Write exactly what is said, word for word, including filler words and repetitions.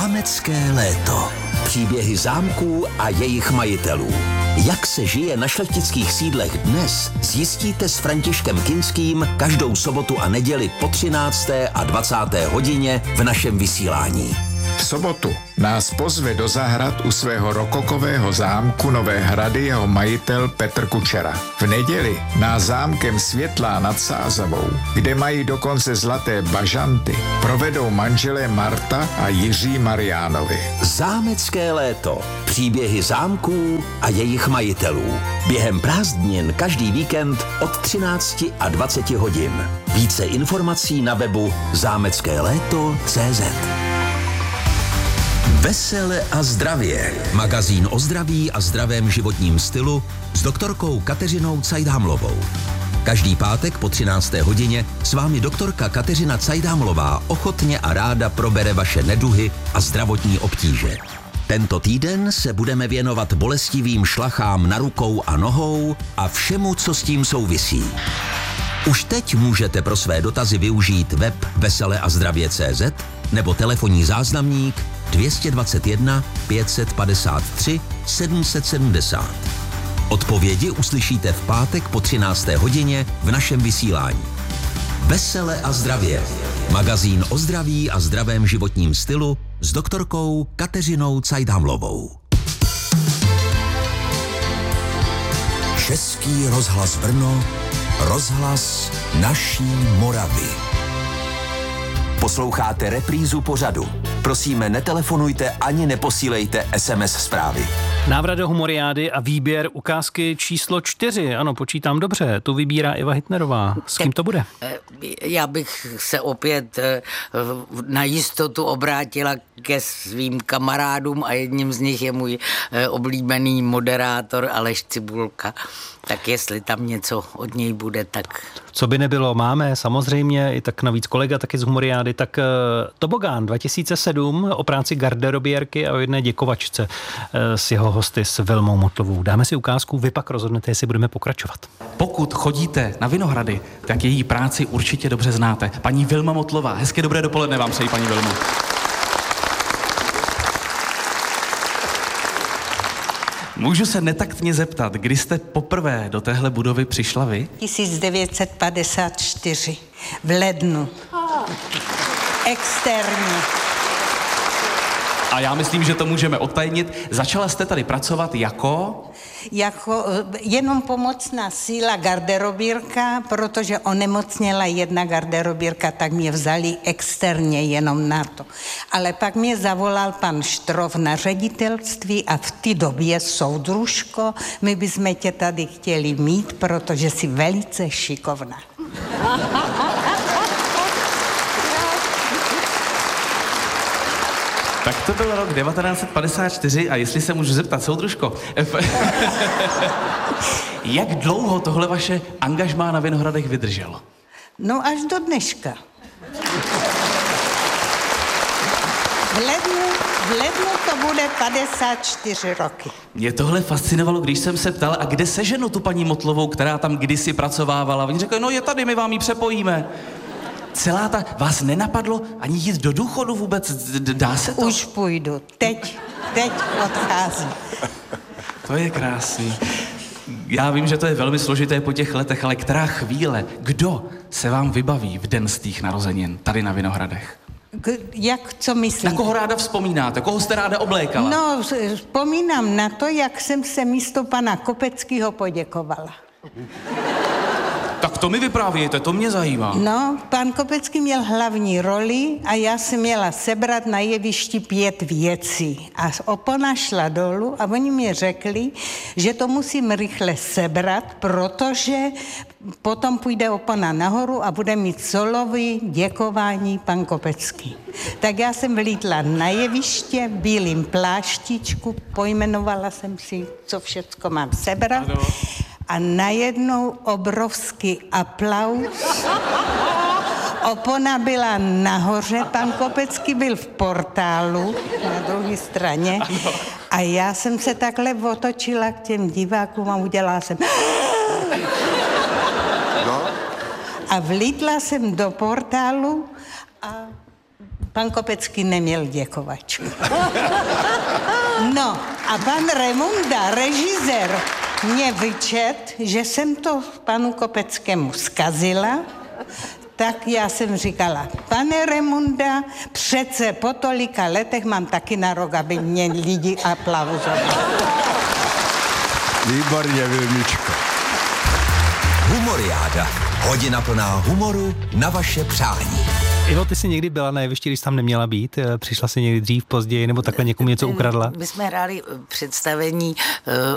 Zámecké léto. Příběhy zámků a jejich majitelů. Jak se žije na šlechtických sídlech dnes, zjistíte s Františkem Kinským každou sobotu a neděli po třinácté a dvacáté hodině v našem vysílání. V sobotu nás pozve do zahrad u svého rokokového zámku Nové Hrady jeho majitel Petr Kučera. V neděli nás zámkem Světlá nad Sázavou, kde mají dokonce zlaté bažanty, provedou manželé Marta a Jiří Mariánovi. Zámecké léto. Příběhy zámků a jejich majitelů. Během prázdnin každý víkend od třinácti a dvaceti hodin. Více informací na webu zámecké léto tečka cé zet. Vesele a zdravě. Magazín o zdraví a zdravém životním stylu s doktorkou Kateřinou Cajdhamlovou. Každý pátek po třinácté hodině s vámi doktorka Kateřina Cajdhamlová ochotně a ráda probere vaše neduhy a zdravotní obtíže. Tento týden se budeme věnovat bolestivým šlachám na rukou a nohou a všemu, co s tím souvisí. Už teď můžete pro své dotazy využít web vesele a zdravě tečka cé zet nebo telefonní záznamník dvě dvacet jedna pět set padesát tři sedm set sedmdesát. Odpovědi uslyšíte v pátek po třinácté hodině v našem vysílání. Vesele a zdravě. Magazín o zdraví a zdravém životním stylu s doktorkou Kateřinou Cajdhamlovou. Český rozhlas Brno, rozhlas naší Moravy. Posloucháte reprízu pořadu. Prosíme, netelefonujte ani neposílejte es em es zprávy. Návrat do humoriády a výběr ukázky číslo čtyři. Ano, počítám dobře. Tu vybírá Eva Hitnerová. S kým to bude? Já bych se opět na jistotu obrátila ke svým kamarádům a jedním z nich je můj oblíbený moderátor Aleš Cibulka. Tak jestli tam něco od něj bude, tak... Co by nebylo, máme samozřejmě, i tak navíc kolega taky z humoriády, tak uh, Tobogán dva tisíce sedm o práci garderobierky a o jedné děkovačce uh, s jeho hosty s Vilmou Motlovou. Dáme si ukázku, vy pak rozhodnete, jestli budeme pokračovat. Pokud chodíte na Vinohrady, tak její práci určitě dobře znáte. Paní Vilma Motlová, hezké dobré dopoledne vám přeji, paní Vilmo. Můžu se netaktně zeptat, kdy jste poprvé do téhle budovy přišla vy? tisíc devět set padesát čtyři v lednu. Externě. A já myslím, že to můžeme odtajnit. Začala jste tady pracovat jako? Jako jenom pomocná síla garderobírka, protože onemocněla jedna garderobírka, tak mě vzali externě jenom na to. Ale pak mě zavolal pan Štrov na ředitelství a v té době soudružko, my bychom tě tady chtěli mít, protože jsi velice šikovná. Tak to byl rok devatenáct set padesát čtyři a jestli se můžu zeptat, soudružko, jak dlouho tohle vaše angažmá na Vinohradech vydrželo? No až do dneška. V lednu, v lednu to bude padesát čtyři roky. Mě tohle fascinovalo, když jsem se ptal, a kde seženu tu paní Motlovou, která tam kdysi pracovávala. Oni řekli, no je tady, my vám ji přepojíme. Celá ta, vás nenapadlo ani jít do důchodu vůbec, dá se to? Už půjdu, teď, teď odcházím. To je krásný. Já vím, že to je velmi složité po těch letech, ale která chvíle, kdo se vám vybaví v den svých narozenin tady na Vinohradech? K, jak, co myslíte? Na koho ráda vzpomínáte? Koho jste ráda oblékala? No, vzpomínám na to, jak jsem se místo pana Kopeckého poděkovala. Tak to mi vyprávějte, to mě zajímá. No, pan Kopecký měl hlavní roli a já jsem měla sebrat na jevišti pět věcí. A opona šla dolů a oni mi řekli, že to musím rychle sebrat, protože potom půjde opona nahoru a bude mít solový děkování pan Kopecký. Tak já jsem vlítla na jeviště, v bílým pláštičku, pojmenovala jsem si, co všecko mám sebrat. Ano. A najednou obrovský aplaus. Opona byla nahoře, pan Kopecký byl v portálu na druhé straně. A já jsem se takhle otočila k těm divákům a udělala jsem... A vlítla jsem do portálu a Pan Kopecký neměl děkovačku. No a pan Remunda, režisér, mě vyčet, že jsem to panu Kopeckému zkazila, tak já jsem říkala, pane Remunda, přece po tolika letech mám taky nárok, aby mě lidi aplauzovali. Výborně, Vilničko. Humoriáda. Hodina plná humoru na vaše přání. Ivo, ty jsi někdy byla na jevišti, když tam neměla být? Přišla jsi někdy dřív, později, nebo takhle někomu něco ukradla? My jsme hráli představení